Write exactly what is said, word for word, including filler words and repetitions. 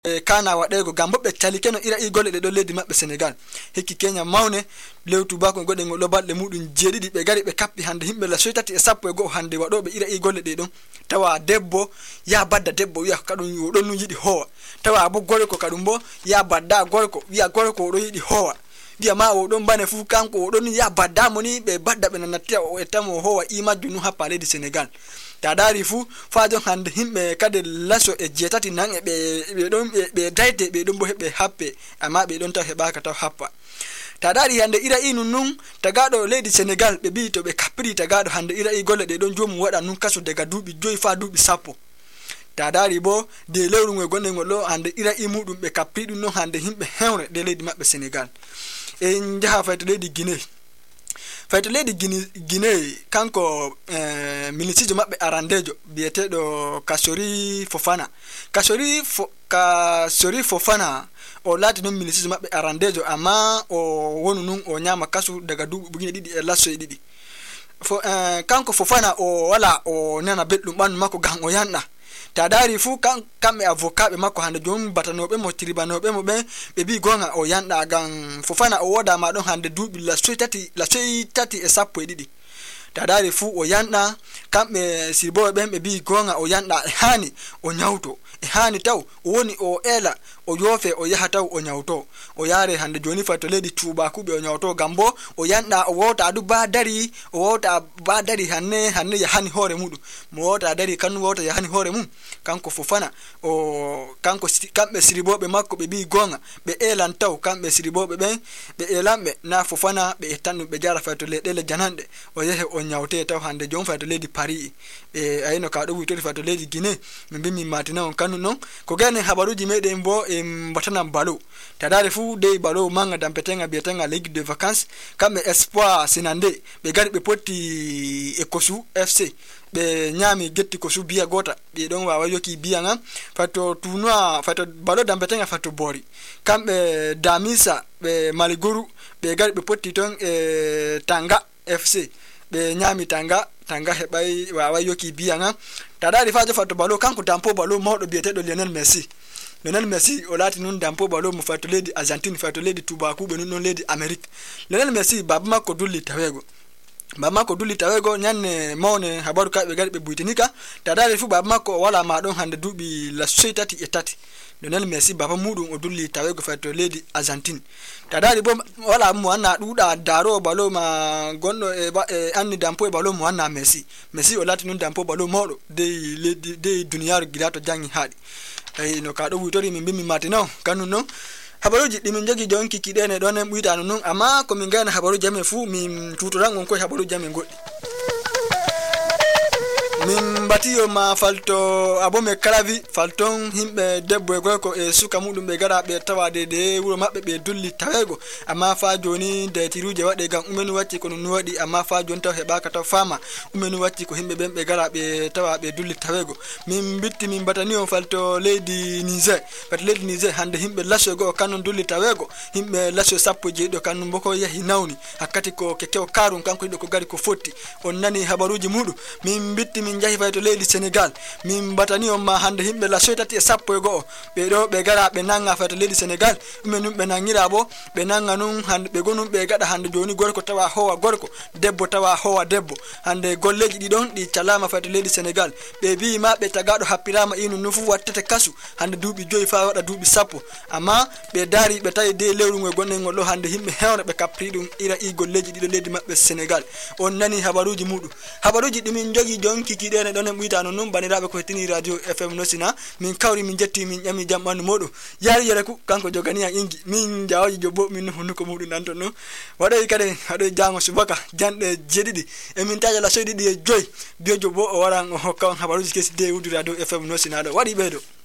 e kana wadego gambo be talikeno ira i golle de do leddi mabbe Senegal hekki Kenya mawne lewtu bako godde ngol balde mudun jeedidi be gari be kappi hande himbe la soytati e sappo e go hande wadobe ira i golle de don tawa debbo ya badda debbo wiya kadun yo don yidi howa tawa bo gorko kadum bo ya badda gorko wiya gorko do yidi howa biya ma o don bane fu kanko o don ya badda moni be badda be nanati o etamo howa imaju nu ha pale di Senegal tadari fu faajo hande himbe kade laso e jetati nan e be be don be dayde be don bo hebe happe amma be don ta heba ka ta happa tadari hande ira inu nun tagado lady Senegal be bi to be kapri tagado hande ira i golle de don jomu wada nun kaso daga dubi joy fa dubi sappo tadari bo de lewru ngol gonne ngol hande ira i mudum be kapri dum no hande himbe hewre de lady mabbe Senegal e njaha fayto lady Guinea fayto lady Guinea kanko eh, milisijo mabbe arandejo bietedo Kasori Fofana Kasori fo, Kasori Fofana o lati non milisijo mabbe arandejo ama o wonu nun o nyama kasu daga dubu bugine didi e lasso e didi fo eh, kanko Fofana o wala o nana beddum ban mako gan o yanda tadari fu kan kambe avocat be makko hande jom batanobe mo tribanobe mo be be bi gonga o yanda gan Fofana o woda ma don hande dubi la soitati la soitati e sappo e didi tadari fu o yanda kambe sirbo be be bi gonga o yanda hani o nyawto e hani taw o woni o ela o yofe o yaha taw o nyawto o yare hande joni fato ledi tuba kube o nyawto gambo o yanda o wota adu ba dari o wota ba dari hanne hanne ya hani hore mudu mo wota dari kan wota ya hani hore mum kanko Fofana o kanko kambe siribobe makko be bi gonga be elan taw kambe siribobe be be elambe na Fofana be tanu be jara fato ledele janande o yehe o nyawte taw hande jom fato ledi Paris e ayino ka do wutori fato ledi Guinea min bi mi matina on kanu non ko gane habaruji mede mbo e batana balo tadare fu de balo manga dampetenga bietenga ligue de vacances kambe espoir sinande be gari be poti e kosu F C be nyami getti kosu biya gota be don wawa yoki biya ngam fato tunwa fato balo dampetenga fato bori kambe damisa be maliguru be gari be poti ton e Tanga F C be nyami Tanga Tanga hebay wawa yoki biya ngam tadari fajo fato balo kanko dampo balo mawdo bietedo Lionel Messi Lionel Messi o lati nun dampo balo mo fato ledi Argentine fato ledi Tubaku be nun ledi America Lionel Messi babma ko dulli tawego babma ko dulli tawego nyanne mawne habaru ka be gari be buitinika tadari fu babma ko wala ma don hande dubi la soitati e tati Lionel Messi baba mudum o dulli tawego fato ledi Argentine tadari bo wala mo anna duda daro balo ma gonno e, ba, e anni dampo e balo mo anna Messi Messi o lati nun dampo balo mawdo de ledi de duniyaaru gidato jangi haadi ay no ka do wutori min bimmi matino kanu non habaruji dimin jogi jonki kidene don en buitanu non amma ko min gana habaru jame fu min tutoran on ko habaru jame goddi min batiyo ma falto abome kalavi falton himbe debbo e gorko e suka mudum be gara be tawade de wuro mabbe be dulli tawego amma fa joni de tiruje wade gam umenu watti ko no wadi amma fa jon taw heba ka taw fama umenu watti ko himbe ben be gara be tawa be dulli tawego min bitti min batani on falto lady Niger pat lady Niger hande himbe lasso go kanon dulli tawego himbe lasso sappo jeedo kanon boko yahi nawni hakkati ko kekew karun kanko do ko gari ko fotti on nani habaruji mudu min bitti min jahi fayto leydi Senegal min batani on ma hande himbe la soitati e sappo e go be do be gara be nanga fayto leydi Senegal umenum be nangira bo be nanga nun hande be gonum be gada hande joni gorko tawa howa gorko debbo tawa howa debbo hande golleji di don di calama fayto leydi Senegal be bi ma be tagado happirama inu nufu wattete kasu hande duubi joyi fa wada duubi sappo amma be dari be tawi de lewru ngoy gonne ngol do hande himbe hewre be kapri dum ira i golleji di do leydi mabbe Senegal on nani habaruji mudu habaruji dimin jogi jonki kidene don en buitano non banirabe ko tini radio F M nosina min kawri min jetti min nyami jamanu modo yari yere ku kanko jogani an ingi min jawaji jobbo min hunnuko mudu nanto no wadai kade hado jango subaka jande jedidi e min taja la soydi di e joy bio jobbo o waran o hokka habaruji kesi de wudu radio F M nosina do wadi bedo